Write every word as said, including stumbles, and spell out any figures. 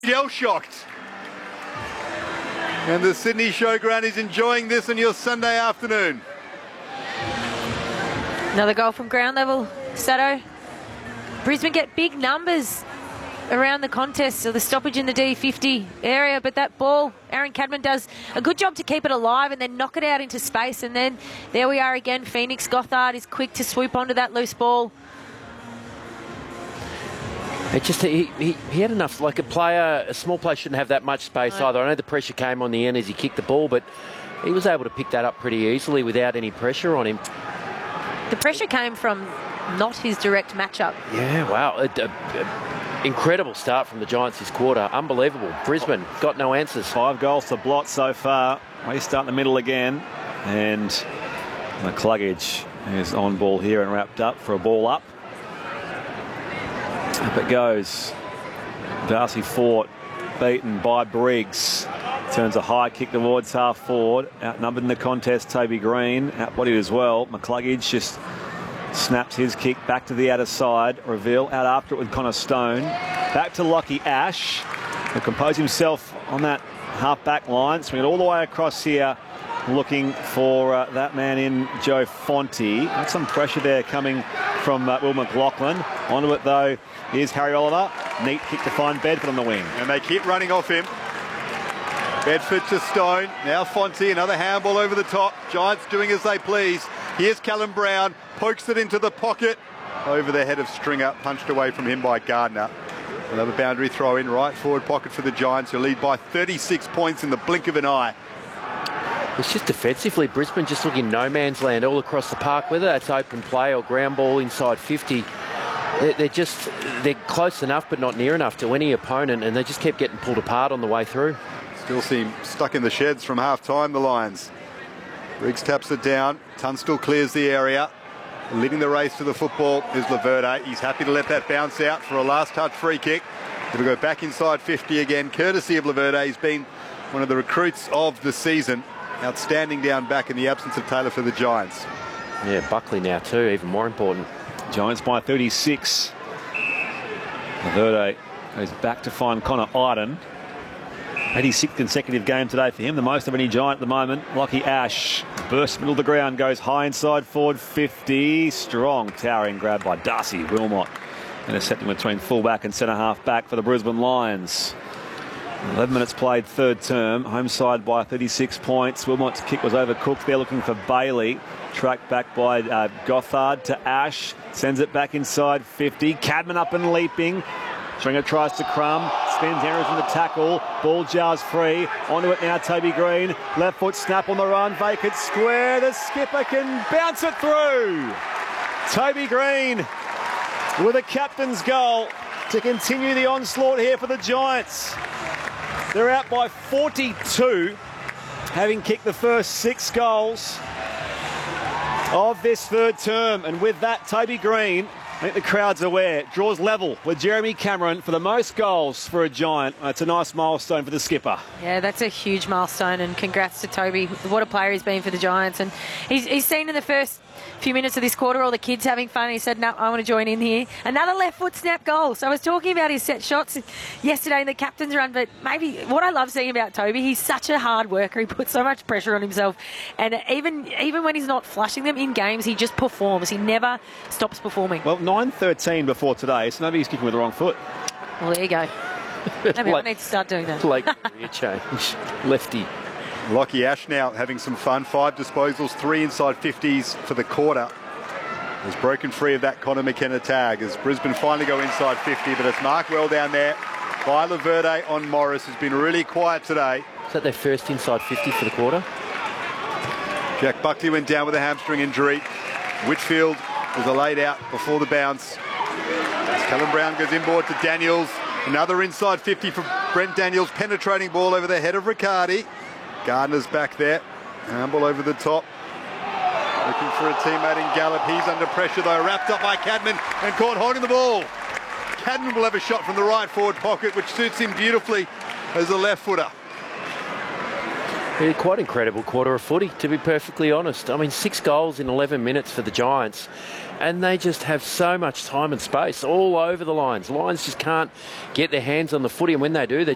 Shell shocked. And the Sydney Showground is enjoying this on your Sunday afternoon. Another goal from ground level, Sato. Brisbane get big numbers around the contest, or the stoppage in the D fifty area, but that ball, Aaron Cadman does a good job to keep it alive and then knock it out into space, and then there we are again. Phoenix Gothard is quick to swoop onto that loose ball. It just he, he, he had enough. Like a player, a small player shouldn't have that much space no. either. I know the pressure came on the end as he kicked the ball, but he was able to pick that up pretty easily without any pressure on him. The pressure came from not his direct matchup. Yeah, wow. A, a, a incredible start from the Giants this quarter. Unbelievable. Brisbane got no answers. Five goals to blot so far. We start in the middle again. And McCluggage is on ball here and wrapped up for a ball up. Up it goes. Darcy Fort beaten by Briggs. Turns a high kick towards half forward. Outnumbered in the contest, Toby Green. Outbodied as well. McCluggage just snaps his kick back to the outer side. Reveal out after it with Connor Stone. Back to Lockie Ash, who composed himself on that half-back line. Swing it all the way across here, looking for uh, that man in Joe Fonte. Got some pressure there coming from uh, Will McLaughlin. Onto it, though, is Harry Oliver. Neat kick to find Bedford on the wing. And they keep running off him. Bedford to Stone. Now Fonte, another handball over the top. Giants doing as they please. Here's Callum Brown. Pokes it into the pocket. Over the head of Stringer. Punched away from him by Gardner. Another boundary throw in right forward pocket for the Giants, who lead by thirty-six points in the blink of an eye. It's just defensively, Brisbane just looking no man's land all across the park, whether that's open play or ground ball inside fifty. They're, they're just, they're close enough but not near enough to any opponent, and they just keep getting pulled apart on the way through. Still seem stuck in the sheds from half-time, the Lions. Briggs taps it down. Tunstall clears the area. Leading the race to the football is Laverde. He's happy to let that bounce out for a last touch free kick. It'll go back inside fifty again, courtesy of Laverde. He's been one of the recruits of the season. Outstanding down back in the absence of Taylor for the Giants. Yeah, Buckley now too, even more important. Giants by thirty-six. Laverde goes back to find Connor Iden. eighty-sixth consecutive game today for him, the most of any Giant at the moment. Lockie Ash bursts middle of the ground, goes high inside forward fifty. Strong towering grab by Darcy Wilmot. Intercepting between fullback and centre half back for the Brisbane Lions. eleven minutes played, third term. Home side by thirty-six points. Wilmot's kick was overcooked. They're looking for Bailey. Tracked back by uh, Gothard to Ash. Sends it back inside fifty. Cadman up and leaping. Stringer tries to crumb. Spins Andrews in the tackle. Ball jars free. Onto it now, Toby Green. Left foot snap on the run. Vacant square. The skipper can bounce it through. Toby Green with a captain's goal to continue the onslaught here for the Giants. They're out by forty-two, having kicked the first six goals of this third term. And with that, Toby Green, I think the crowd's aware, draws level with Jeremy Cameron for the most goals for a Giant. It's a nice milestone for the skipper. Yeah, that's a huge milestone, and congrats to Toby. What a player he's been for the Giants. And he's, he's seen in the first few minutes of this quarter all the kids having fun. He said, no, I want to join in here. Another left foot snap goal. So I was talking about his set shots yesterday in the captain's run, but maybe what I love seeing about Toby, he's such a hard worker. He puts so much pressure on himself. And even, even when he's not flushing them in games, he just performs. He never stops performing. Well, nine thirteen before today, so maybe he's kicking with the wrong foot. Well, there you go. Maybe I need to start doing that. Late career change. Lefty. Lockie Ash now having some fun. Five disposals, three inside fifties for the quarter. Has broken free of that Connor McKenna tag as Brisbane finally go inside fifty, but it's marked well down there by Laverde on Morris, who's been really quiet today. Is that their first inside fifty for the quarter? Jack Buckley went down with a hamstring injury. Whitfield was a laid out before the bounce. As Callum Brown goes inboard to Daniels. Another inside fifty for Brent Daniels. Penetrating ball over the head of Riccardi. Gardner's back there. Handball over the top. Looking for a teammate in Gallup. He's under pressure though. Wrapped up by Cadman and caught holding the ball. Cadman will have a shot from the right forward pocket, which suits him beautifully as a left footer. Yeah, quite incredible quarter of footy, to be perfectly honest. I mean, six goals in eleven minutes for the Giants, and they just have so much time and space all over the lines. Lions just can't get their hands on the footy, and when they do, they're